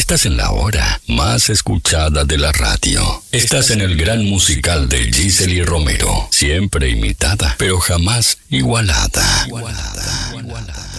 Estás en la hora más escuchada de la radio. Estás en el gran musical de Gisely Romero. Siempre imitada, pero jamás igualada. Igualada.